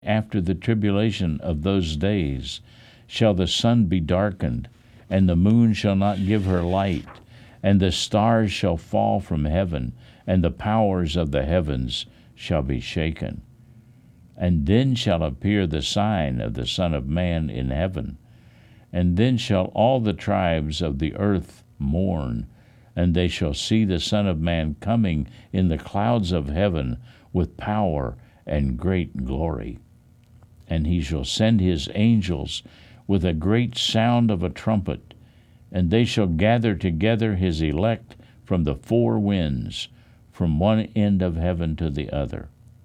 After the tribulation of those days shall the sun be darkened, and the moon shall not give her light, and the stars shall fall from heaven, and the powers of the heavens shall be shaken. And then shall appear the sign of the Son of Man in heaven. And then shall all the tribes of the earth mourn, and they shall see the Son of Man coming in the clouds of heaven with power and great glory. And he shall send his angels with a great sound of a trumpet, and they shall gather together his elect from the four winds, from one end of heaven to the other.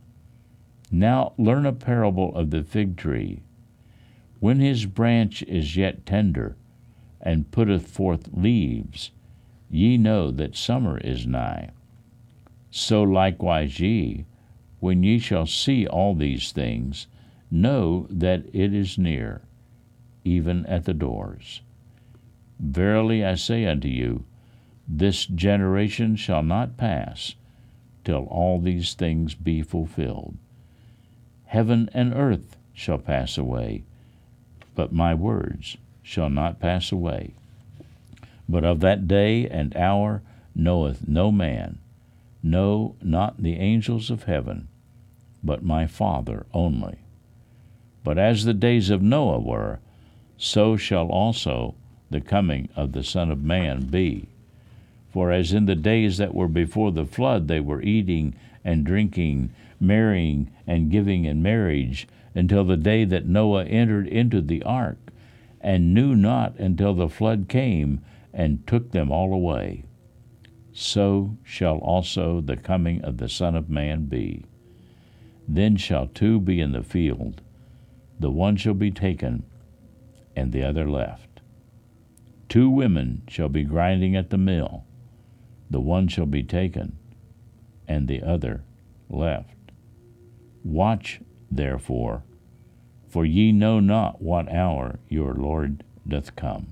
Now learn a parable of the fig tree. When his branch is yet tender, and putteth forth leaves, ye know that summer is nigh. So likewise ye, when ye shall see all these things, know that it is near, even at the doors. Verily I say unto you, this generation shall not pass till all these things be fulfilled. Heaven and earth shall pass away, but my words shall not pass away. But of that day and hour knoweth no man, no, not the angels of heaven, but my Father only. But as the days of Noah were, so shall also the coming of the Son of Man be. For as in the days that were before the flood they were eating and drinking, marrying and giving in marriage, until the day that Noah entered into the ark, and knew not until the flood came and took them all away. So shall also the coming of the Son of Man be. Then shall two be in the field, the one shall be taken, and the other left. Two women shall be grinding at the mill, the one shall be taken, and the other left. Watch, therefore, for ye know not what hour your Lord doth come.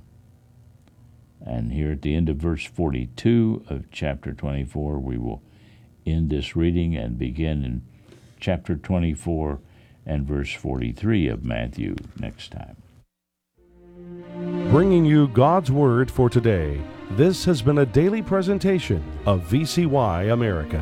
And here at the end of verse 42 of chapter 24, we will end this reading and begin in chapter 24 and verse 43 of Matthew next time. Bringing you God's Word for today, this has been a daily presentation of VCY America.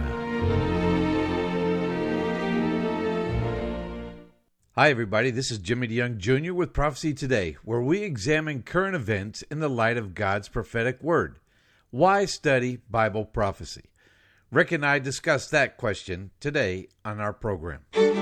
Hi, everybody. This is Jimmy DeYoung Jr. with Prophecy Today, where we examine current events in the light of God's prophetic word. Why study Bible prophecy? Rick and I discussed that question today on our program.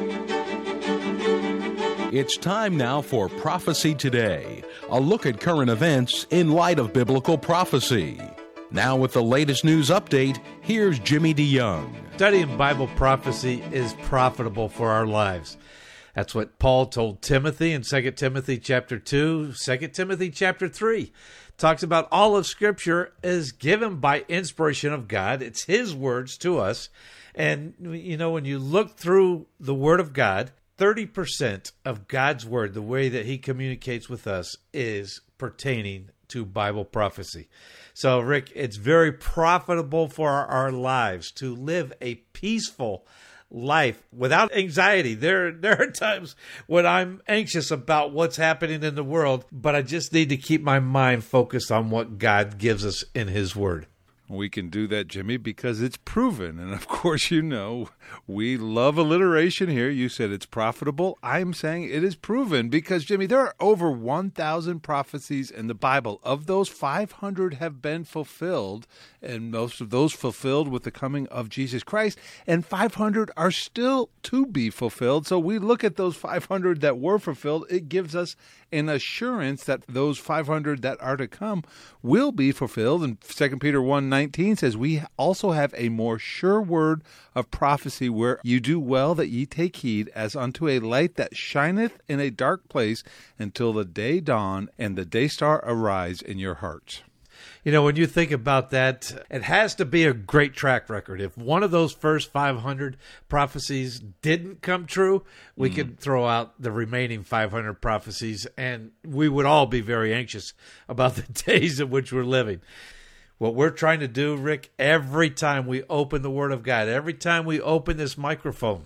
It's time now for Prophecy Today, a look at current events in light of biblical prophecy. Now with the latest news update, here's Jimmy DeYoung. Studying Bible prophecy is profitable for our lives. That's what Paul told Timothy in 2 Timothy chapter 2, 2 Timothy chapter 3. Talks about all of Scripture is given by inspiration of God. It's His words to us. And, you know, when you look through the Word of God, 30% of God's Word, the way that He communicates with us, is pertaining to Bible prophecy. So, Rick, it's very profitable for our lives to live a peaceful life without anxiety. There are times when I'm anxious about what's happening in the world, but I just need to keep my mind focused on what God gives us in His Word. We can do that, Jimmy, because it's proven. And of course, you know, we love alliteration here. You said it's profitable. I'm saying it is proven because, Jimmy, there are over 1,000 prophecies in the Bible. Of those, 500 have been fulfilled, and most of those fulfilled with the coming of Jesus Christ, and 500 are still to be fulfilled. So we look at those 500 that were fulfilled. It gives us an assurance that those 500 that are to come will be fulfilled. And 2 Peter 1:19 says, we also have a more sure word of prophecy, where you do well that ye take heed, as unto a light that shineth in a dark place, until the day dawn and the day star arise in your hearts. You know, when you think about that, it has to be a great track record. If one of those first 500 prophecies didn't come true, we could throw out the remaining 500 prophecies, and we would all be very anxious about the days in which we're living. What we're trying to do, Rick, every time we open the Word of God, every time we open this microphone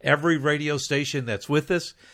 every radio station that's with us.